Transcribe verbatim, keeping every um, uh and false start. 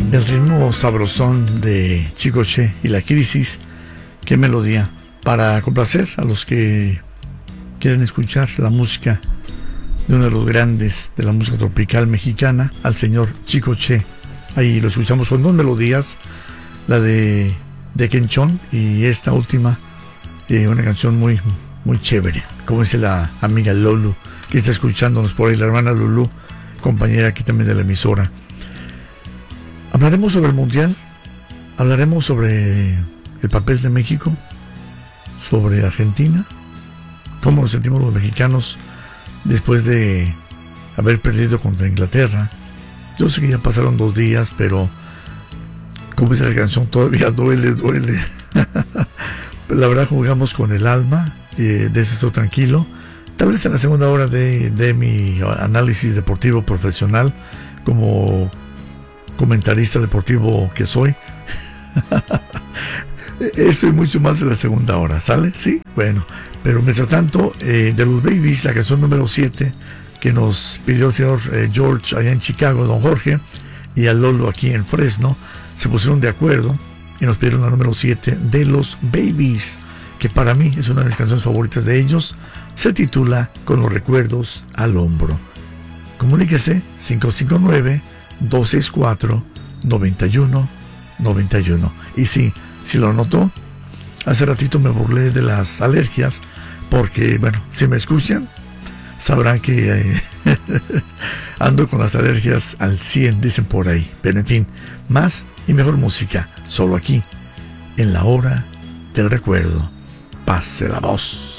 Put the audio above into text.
El ritmo sabrosón de Chicoche y la Crisis. Qué melodía. Para complacer a los que quieren escuchar la música de uno de los grandes de la música tropical mexicana, al señor Chicoche. Ahí lo escuchamos con dos melodías, la de, de Quenchón y esta última, eh, una canción muy, muy chévere, como dice la amiga Lulu, que está escuchándonos por ahí, la hermana Lulu, compañera aquí también de la emisora. Hablaremos sobre el Mundial, hablaremos sobre el papel de México, sobre Argentina, cómo nos sentimos los mexicanos después de haber perdido contra Inglaterra. Yo sé que ya pasaron dos días, pero como dice la canción, todavía duele, duele. La verdad, jugamos con el alma, eh, de eso tranquilo. Tal vez en la segunda hora de, de mi análisis deportivo profesional, como comentarista deportivo que soy, eso y mucho más en la segunda hora, ¿sale? Sí, bueno, pero mientras tanto, eh, de los Babies, la canción número siete que nos pidió el señor eh, George allá en Chicago, don Jorge, y a Lolo aquí en Fresno, se pusieron de acuerdo y nos pidieron la número siete de los Babies, que para mí es una de mis canciones favoritas de ellos. Se titula Con los recuerdos al hombro. Comuníquese cinco cinco nueve, dos seis cuatro, nueve uno nueve uno. Y sí, si lo notó, hace ratito me burlé de las alergias, porque, bueno, si me escuchan, sabrán que eh, ando con las alergias al cien, dicen por ahí. Pero en fin, más y mejor música, solo aquí, en la hora del recuerdo. Pase la voz.